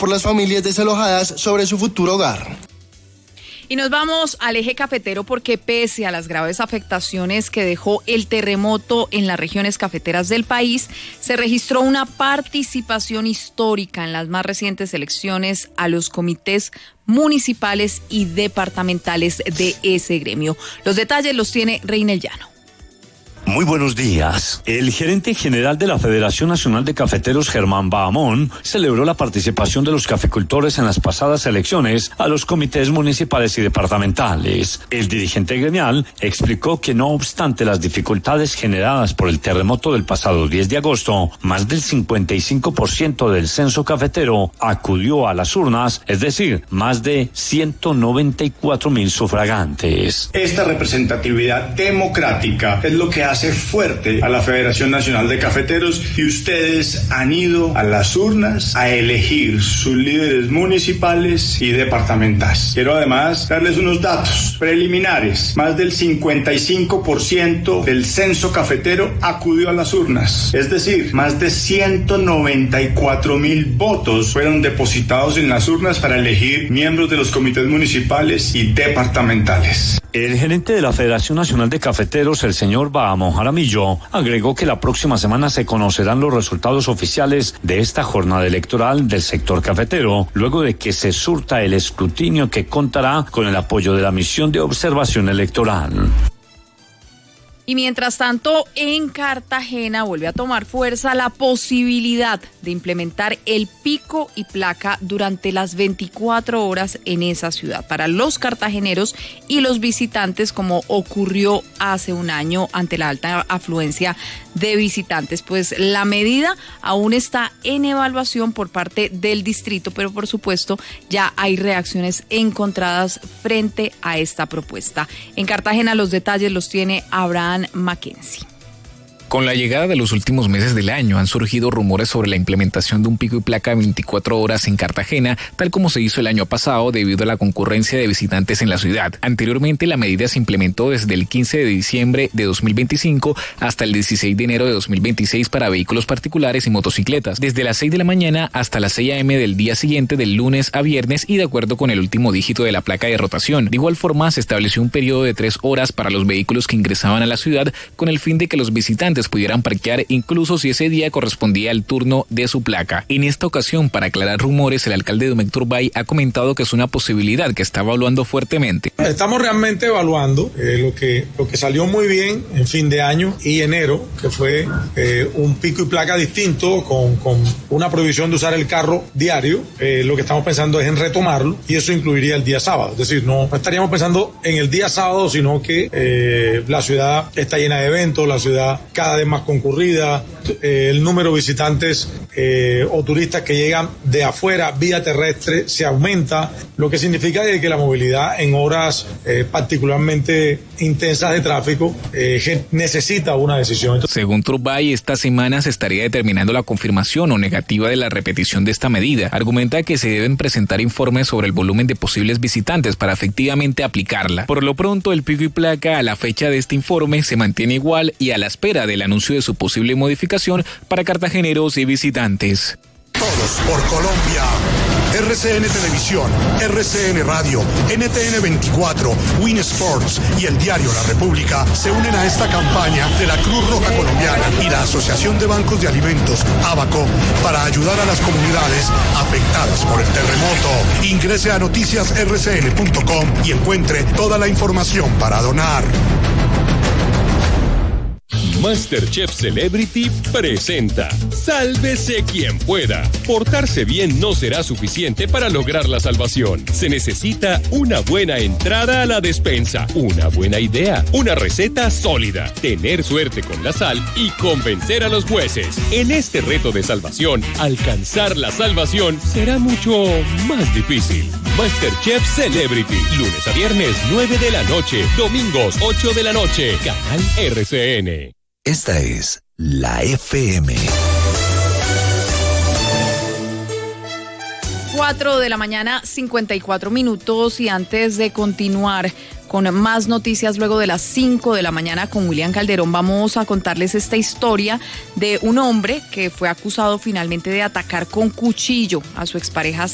por las familias desalojadas sobre su futuro hogar. Y nos vamos al eje cafetero porque pese a las graves afectaciones que dejó el terremoto en las regiones cafeteras del país, se registró una participación histórica en las más recientes elecciones a los comités municipales y departamentales de ese gremio. Los detalles los tiene Reinel Llano. Muy buenos días. El gerente general de la Federación Nacional de Cafeteros, Germán Bahamón, celebró la participación de los caficultores en las pasadas elecciones a los comités municipales y departamentales. El dirigente gremial explicó que no obstante las dificultades generadas por el terremoto del pasado 10 de agosto, más del 55% del censo cafetero acudió a las urnas, es decir, más de 194,000 sufragantes. Esta representatividad democrática es lo que hace fuerte a la Federación Nacional de Cafeteros, y ustedes han ido a las urnas a elegir sus líderes municipales y departamentales. Quiero además darles unos datos preliminares. Más del 55% del censo cafetero acudió a las urnas, es decir, más de 194,000 votos fueron depositados en las urnas para elegir miembros de los comités municipales y departamentales. El gerente de la Federación Nacional de Cafeteros, el señor Bahamón Jaramillo, agregó que la próxima semana se conocerán los resultados oficiales de esta jornada electoral del sector cafetero, luego de que se surta el escrutinio que contará con el apoyo de la misión de observación electoral. Y mientras tanto, en Cartagena vuelve a tomar fuerza la posibilidad de implementar el pico y placa durante las 24 horas en esa ciudad para los cartageneros y los visitantes, como ocurrió hace un año ante la alta afluencia de visitantes. Pues la medida aún está en evaluación por parte del distrito, pero por supuesto ya hay reacciones encontradas frente a esta propuesta. En Cartagena los detalles los tiene Abraham Mackenzie. Con la llegada de los últimos meses del año han surgido rumores sobre la implementación de un pico y placa de 24 horas en Cartagena, tal como se hizo el año pasado debido a la concurrencia de visitantes en la ciudad. Anteriormente la medida se implementó desde el 15 de diciembre de 2025 hasta el 16 de enero de 2026 para vehículos particulares y motocicletas, desde las 6 de la mañana hasta las 6 a.m. del día siguiente, del lunes a viernes, y de acuerdo con el último dígito de la placa de rotación. De igual forma se estableció un periodo de 3 horas para los vehículos que ingresaban a la ciudad, con el fin de que los visitantes pudieran parquear incluso si ese día correspondía al turno de su placa. En esta ocasión, para aclarar rumores, el alcalde Domecq Turbay ha comentado que es una posibilidad que está evaluando fuertemente. Estamos realmente evaluando lo que salió muy bien en fin de año y enero, que fue un pico y placa distinto con una prohibición de usar el carro diario. Lo que estamos pensando es en retomarlo, y eso incluiría el día sábado. Es decir, no estaríamos pensando en el día sábado, sino que la ciudad está llena de eventos, la ciudad cada vez más concurrida, el número de visitantes o turistas que llegan de afuera vía terrestre se aumenta, lo que significa que la movilidad en horas particularmente intensas de tráfico necesita una decisión. Según Turbay, esta semana se estaría determinando la confirmación o negativa de la repetición de esta medida. Argumenta que se deben presentar informes sobre el volumen de posibles visitantes para efectivamente aplicarla. Por lo pronto, el pico y placa a la fecha de este informe se mantiene igual y a la espera del anuncio de su posible modificación para cartageneros y visitantes. Todos por Colombia. RCN Televisión, RCN Radio, NTN 24, Win Sports y el diario La República se unen a esta campaña de la Cruz Roja Colombiana y la Asociación de Bancos de Alimentos, ABACO, para ayudar a las comunidades afectadas por el terremoto. Ingrese a noticiasrcn.com y encuentre toda la información para donar. MasterChef Celebrity presenta Sálvese quien pueda. Portarse bien no será suficiente para lograr la salvación. Se necesita una buena entrada a la despensa, una buena idea, una receta sólida, tener suerte con la sal y convencer a los jueces. En este reto de salvación, alcanzar la salvación será mucho más difícil. MasterChef Celebrity, lunes a viernes 9 de la noche, domingos 8 de la noche, canal RCN. Esta es la FM. 4 de la mañana, 54 minutos, y antes de continuar con más noticias luego de las 5 de la mañana con William Calderón, vamos a contarles esta historia de un hombre que fue acusado finalmente de atacar con cuchillo a su expareja